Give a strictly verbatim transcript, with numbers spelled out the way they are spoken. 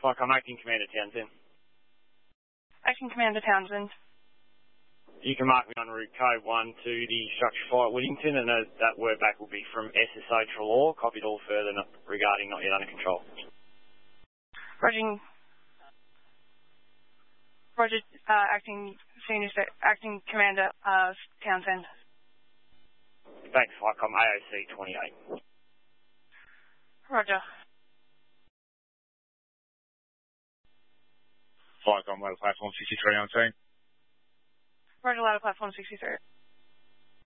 Flycom Acting Commander Townsend. Acting Commander Townsend. You can mark me on route code one to the structure flight Whittington, and uh, that word back will be from S S O Trelaw, copied all further not regarding not yet under control. Roger. Roger, uh, Acting Senior Acting Commander uh, Townsend. Thanks, Flycom A O C twenty-eight. Roger. Flycom Ladder Platform sixty-three on scene. Roger, Ladder Platform sixty-three.